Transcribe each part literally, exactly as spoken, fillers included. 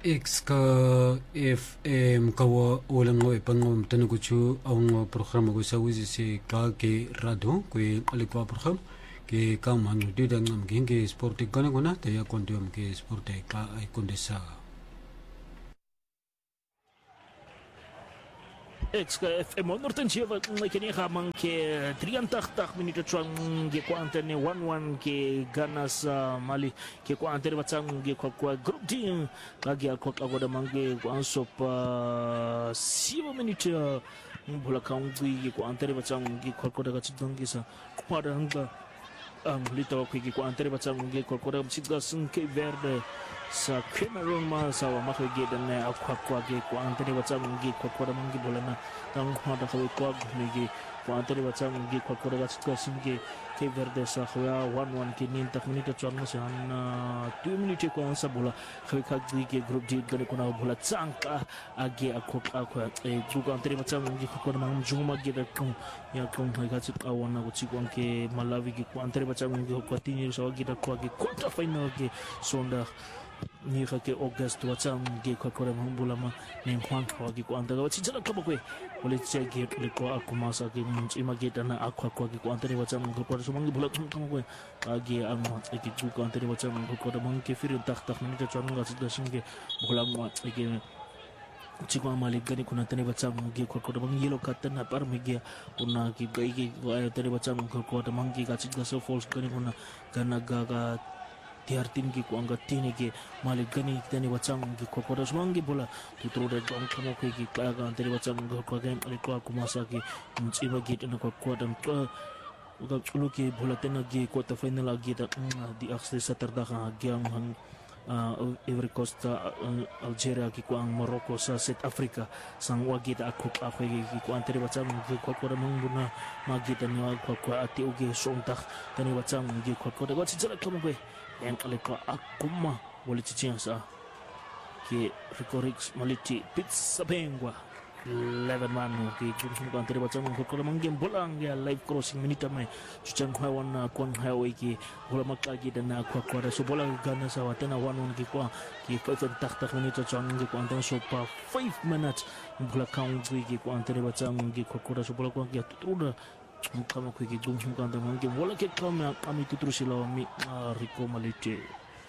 X ka F M kawa olango e pango mtana kuchu aungo programa ko sa wizi se ka ke radio ko alikwa program ke ka manu de dangam ginge sport kana kona te ya kondium ke sport ka ai kondesa X ka F M honderd zeven kini hamang ke drieëntachtig minute chuang ke kwante ne one one ke Ghana sa Mali ke kwante batsang ke kwa group D lagi al kwa goda mange kwa sop seven minute bola kaungi ke kwante batsang ke kwa goda ka chidang sa kwa hanga ang lito ko ke kwante batsang ke kwa goda chidga sung ke verde sa Cameroon ma sa wa makage dan na akwa kwa ge kwa antene batsang ge kwa kwa mangi bolana tang kwa da kwa kwa ge kwa antene batsang ge kwa kwa ga chika singe ke verde sa khwa one one ke nin tak minute chon sa na two minute ko sa bola khwe kha ge group D gane ko na bola changka age akwa akwa e juga antene batsang ge kwa kwa mang juma ge da ko ya ko ga chika wana ko chikon ke Malawi ge kwa antene batsang ge kwa tinir sa ge da kwa ge quarter final ge sonda ni ke August watsam ge kwa kwa mambula ma ne khwang khwa ge kwa anda watsi jala kaba kwe ole che ge le ko akuma sa ge munchi ma ge tana akwa kwa ge kwa anda watsam ge kwa so mangi bula kama kwe age ang ma ge ku kwa anda watsam ge kwa mang ke fir tak tak ni ta chon ga da singe bula ma ge chikwa malik gani kuna tane batsam ge kwa kwa mang yellow card na par me ge una ge gai ge tane batsam ge kwa mang ge ga chit ga so false gani kuna gana ga ga tiartin ki ko anga tini ki malik gani tani wachang ki ko ko swangi bola tutro de dom kamo ki ki ka ga tani wachang ko ko game ali ko kumasa ki mchiba git na ko ko dam to uga chulu ki bola tena gi ko ta final agi da di akhse satarda ka gyang hang Ivory Coast Algeria ki ko ang Morocco sa South Africa sang wagi da akuk akwe ki ko anteri wachang ki ko ko mang buna magi tani ko ko ati ugi sontak tani wachang ki ko ko da wachang jala kamo ko yang kali ko akuma boleh cicing sa ke Ricorix Malici pizza pengwa eleven manu ke jumsun kan teri bacang ko ko manggem bolang ya live crossing minita mai cucang hawan na kuang highway ki bola makagi dan aku aku ada so bola Ghana sa watena one one ki ko ki five tak tak minita chang ki ko antang so pa five minutes bola kaung ki ko anteri bacang ki ko ko so bola ko ki tutuda kama ko ki jumsun kan tang manggem bola ke kami kami tutru sila mi Rico Malici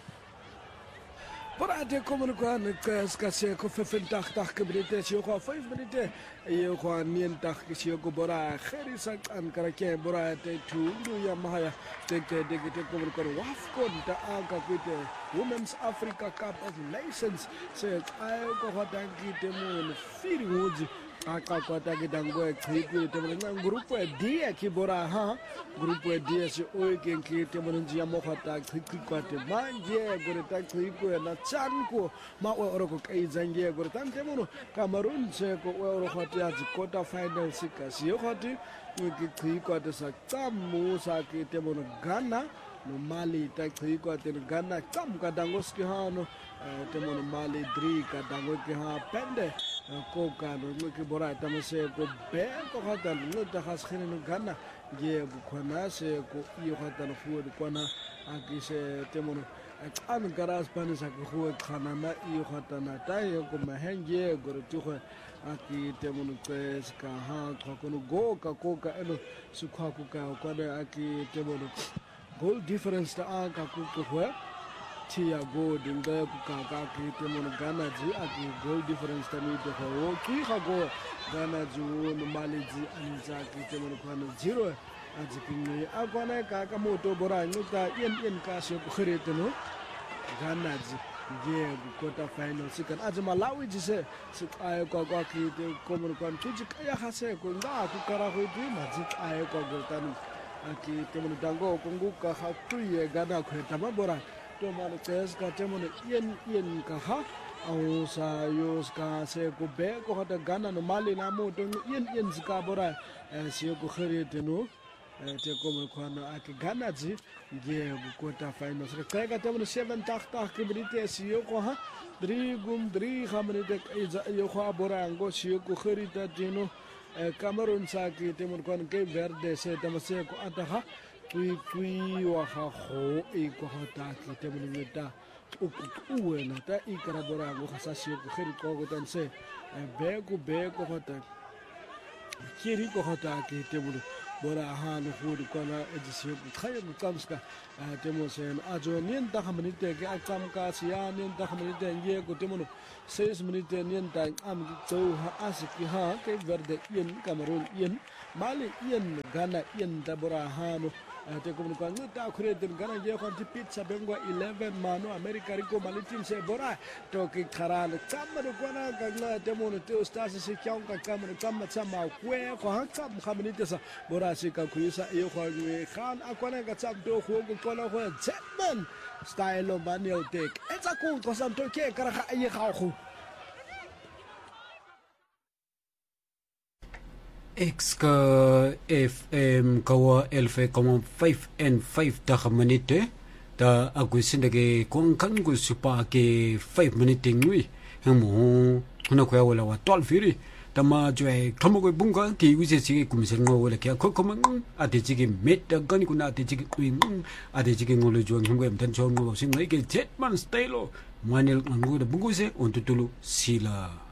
Parade komen kwan skase ko fifentachtig minute sio ko five minute yo ko nientach sio ko bora kheri sak an karake bora te tu ya mahaya te te de te komen ko wafcon ta aga kwite Women's Africa Cup of Nations se ay ko hotan ki te mo firi woji aka kwata gidango ekhiku te mo grupo D ki bora ha grupo D se o ke ki te mo njia mo khata khiku kwate manje gore ta khiku na chanko ma o ro ko kai zange gore tan te mo Cameroon se ko o ro khata ya quarter final sika si khati ki khiku kwate sa tamu sa ki te mo Ghana no Mali ta khiku kwate Ghana tam kadango ski hano te mo Mali three kadango ki ha pende ko ka no ki bora ta mo se ko be ko khata no ta khas khine no Ghana ye bu khona se ko iyo khata no fu de kona aki se te mo an garas pan sa ko khana na iyo khata na ta yo ko mahenge goro tu kho aki te mo ko ska ha ko no go ka ko ka eno su kha ko ka ko na aki te mo goal difference ta a ka ko ko tia go dinga ku ka ka ki te mo Ghana ji aki goal difference ta ni to ko ki kha go Ghana ju no Mali ji anja ki te mo ko no zero aji pingi a ko na ka ka mo to bora ni ta yen yen ka se ko khre te no Ghana ji ge quarter final sikan aji Malawi ji se se ay ko ko ki te ko mo ko tu ji ka ya ha se ko nda ku kara ho di ma ji ay ko go ta ni aki te mo dango ko ngu ka ha tu ye Ghana ko ta ma bora to ma le tes ka te mo yen yen ka ha au sa yo ska se ko be ko ta Ghana no Mali na mo to yen yen ska bora se ko khre te no te ko mo ko na aki Ghana ji ge quarter final se ka ka te mo seven tak tak ki brite si yo ko ha three gum three khamne te yo ko bora ngo si yo ko khri ta dino Cameroon sa ki te mo ko ke verde se te mo se ko ata ha tui tui wa ha ho e ko ta ki te mo ta uwe na ta ikara bora go khasasi go khiri ko go tan se be go be go hota kiri go hota ke te bulu bora ha no fu ko na edisi go khaya go kamska te mo se ajo nien ta hamni te ke akam ka sia nien ta hamni te ye go te mo seis minute nien ta am go ha asiki ha ke verde yen Cameroon yen Mali yen Ghana yen ta bora ha no te ko ko ta khure den Ghana je ko ti pizza bengwa eleven mano America riko malitin se bora to ke kharal chamro ko na gagla te mo te ustaz se kyang ka kamro kam chama kwe ko ha cham khamni te sa bora se ka khuisa e ko we khan akwana ka cham to ko ko na ko German style of manual take etsa ko ko sam to ke kara ka ye ga go X ka F M kawa elfe koma five and five ta minute ta agusin ke kong kan gu supa ke five minute ngui hemo hona ko wala wa twelve firi ta ma jwe thomo ko bunga ki wise si ku misen ngo wala kya ko ko mang ate ji ke met ta gan ku na ate ji ke twin ate ji ke ngolo jo ngwe mtan cho ngo sing ngai ke jet man style manel ngo da bungu se on tutulu sila